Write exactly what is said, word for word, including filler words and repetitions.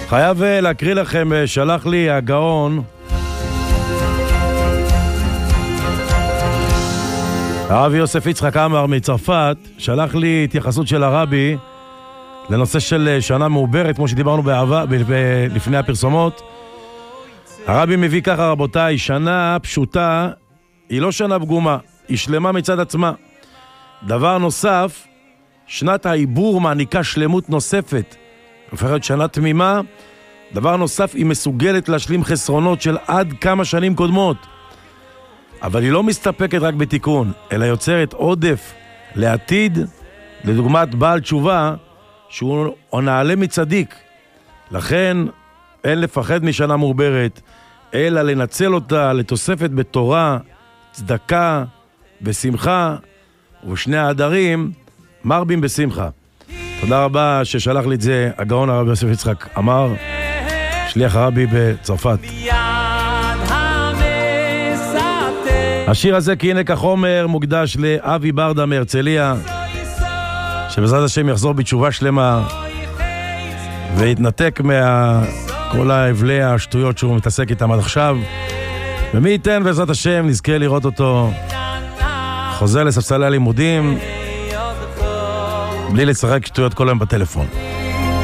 חייב להקריא לכם, שלח לי הגאון הרב יוסף יצחק עמר מצרפת, שלח לי התייחסות של הרבי לנושא של שנה מעוברת, כמו שדיברנו בעבר, ב- לפני הפרסומות. הרבי מביא ככה, רבותיי, שנה פשוטה היא לא שנה פגומה, היא שלמה מצד עצמה. דבר נוסף, שנת העיבור מעניקה שלמות נוספת, הופכת שנה תמימה. דבר נוסף, היא מסוגלת להשלים חסרונות של עד כמה שנים קודמות, אבל היא לא מסתפקת רק בתיקון, אלא יוצרת עודף לעתיד, לדוגמת בעל תשובה שהוא נעלה מצדיק. לכן אין לפחד משנה מעוברת, אלא לנצל אותה לתוספת בתורה, צדקה ושמחה, ושני העדרים מרבים בשמחה. תודה רבה ששלח לי את זה הגאון הרב יוסף יצחק עמר, שליח הרבי בצרפת. השיר הזה כי הנה כחומר מוקדש לאבי ברדה מהרצליה, שבעזרת השם יחזור בתשובה שלמה ויתנתק מכל ההבלי השטויות שהוא מתעסק איתם עד עכשיו, ומי ייתן בעזרת השם נזכה לראות אותו חוזר לספסלי הלימודים בלי לשחק שטויות כל היום בטלפון.